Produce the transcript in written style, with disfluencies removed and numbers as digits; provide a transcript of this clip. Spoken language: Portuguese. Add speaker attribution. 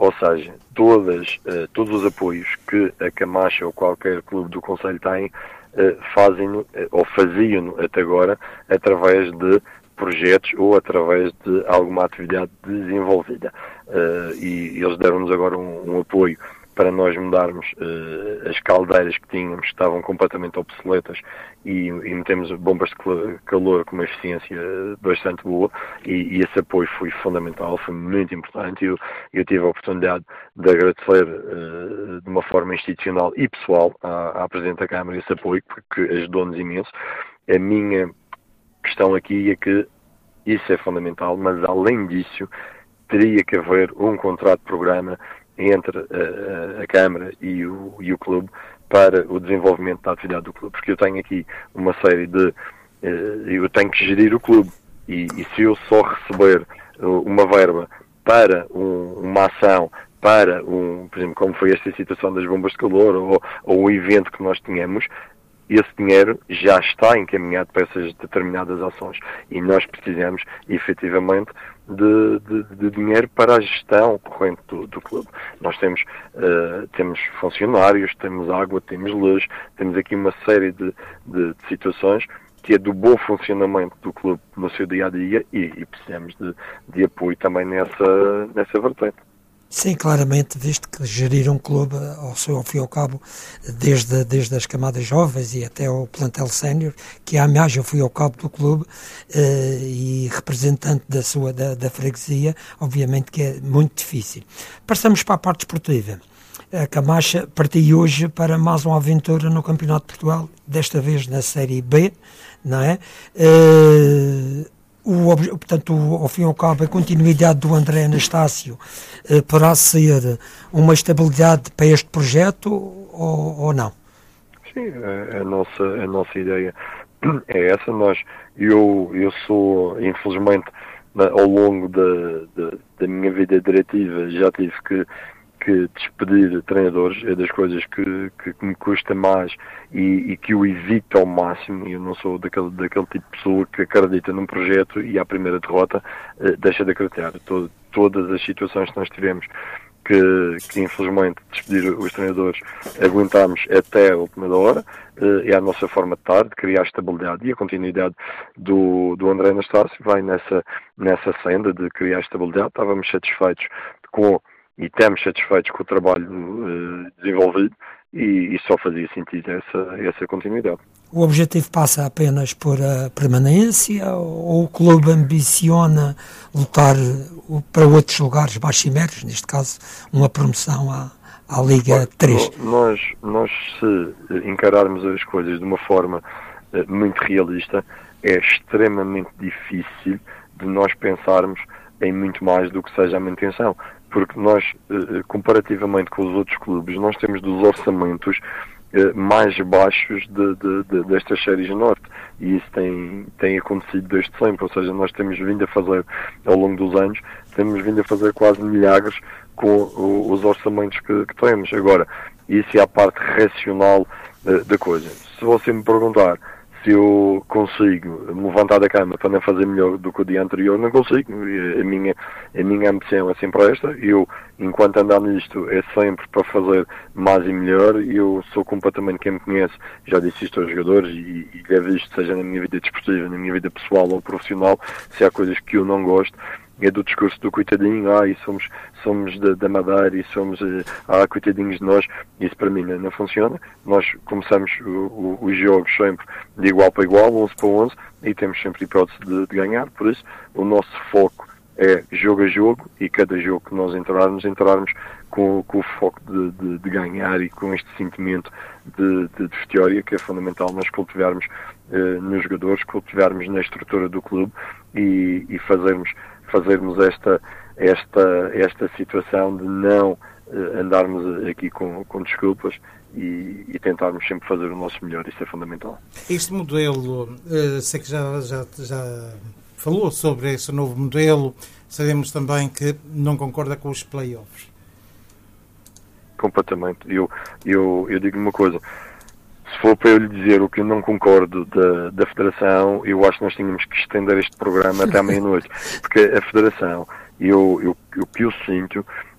Speaker 1: ou seja, todos os apoios que a Camacha ou qualquer clube do concelho tem, fazem ou faziam até agora através de projetos ou através de alguma atividade desenvolvida. E eles deram-nos agora um apoio para nós mudarmos as caldeiras que tínhamos, que estavam completamente obsoletas, e metemos bombas de calor com uma eficiência bastante boa, e esse apoio foi fundamental, foi muito importante. Eu tive a oportunidade de agradecer de uma forma institucional e pessoal à Presidente da Câmara esse apoio, porque ajudou-nos imenso. A minha questão aqui é que isso é fundamental, mas além disso, teria que haver um contrato de programa entre a Câmara e o clube para o desenvolvimento da atividade do clube, porque eu tenho aqui uma série de... eu tenho que gerir o clube, e se eu só receber uma verba para uma ação, para por exemplo, como foi esta situação das bombas de calor, ou o evento que nós tínhamos, esse dinheiro já está encaminhado para essas determinadas ações, e nós precisamos efetivamente de dinheiro para a gestão corrente do clube. Nós temos funcionários, temos água, temos luz, temos aqui uma série de situações que é do bom funcionamento do clube no seu dia-a-dia, e precisamos de apoio também nessa vertente.
Speaker 2: Sim, claramente, visto que gerir um clube, ao fim e ao cabo, desde as camadas jovens e até ao plantel sénior, que é a imagem ao fim e ao cabo do clube, e representante da freguesia, obviamente que é muito difícil. Passamos para a parte esportiva. A Camacha partiu hoje para mais uma aventura no Campeonato de Portugal, desta vez na Série B, não é? Portanto, ao fim e ao cabo, a continuidade do André Anastácio poderá ser uma estabilidade para este projeto ou não?
Speaker 1: Sim, a nossa ideia é essa. Eu sou, infelizmente, ao longo da minha vida diretiva, já tive que despedir treinadores. É das coisas que me custa mais e que eu evito ao máximo. Eu não sou daquele tipo de pessoa que acredita num projeto e à primeira derrota deixa de acreditar. Todas as situações que nós tivemos que infelizmente despedir os treinadores, aguentámos até a última hora. É a nossa forma de estar, de criar estabilidade, e a continuidade do André Anastácio vai nessa senda de criar estabilidade. Estávamos satisfeitos e estamos satisfeitos com o trabalho desenvolvido, e só fazia sentido essa continuidade.
Speaker 2: O objetivo passa apenas por a permanência, ou o clube ambiciona lutar para outros lugares mais cimétricos, neste caso uma promoção à Liga 3?
Speaker 1: Nós, se encararmos as coisas de uma forma muito realista, é extremamente difícil de nós pensarmos em muito mais do que seja a manutenção. Porque nós, comparativamente com os outros clubes, nós temos dos orçamentos mais baixos destas séries norte, e isso tem acontecido desde sempre. Ou seja, nós temos vindo a fazer, ao longo dos anos, quase milagres com os orçamentos que temos. Agora, isso é a parte racional da coisa. Se você me perguntar se eu consigo me levantar da cama para não fazer melhor do que o dia anterior, não consigo. A minha ambição é sempre esta. Eu, enquanto andar nisto, é sempre para fazer mais e melhor. Eu sou completamente, quem me conhece, já disse isto aos jogadores, e é visto, seja na minha vida desportiva, na minha vida pessoal ou profissional, se há coisas que eu não gosto, é do discurso do coitadinho, e somos da Madeira, e somos, coitadinhos de nós. Isso para mim não funciona. Nós começamos os jogos sempre de igual para igual, 11 para 11, e temos sempre hipótese de ganhar. Por isso, o nosso foco é jogo a jogo, e cada jogo que nós entrarmos com o foco de ganhar, e com este sentimento de vitória, que é fundamental nós cultivarmos nos jogadores, cultivarmos na estrutura do clube, e fazermos esta situação de não andarmos aqui com desculpas, e tentarmos sempre fazer o nosso melhor. Isso é fundamental.
Speaker 3: Este modelo, sei que já falou sobre esse novo modelo, sabemos também que não concorda com os play-offs.
Speaker 1: Completamente. Eu digo uma coisa: se for para eu lhe dizer o que eu não concordo da Federação, eu acho que nós tínhamos que estender este programa até à meia-noite, porque a Federação, o que eu sinto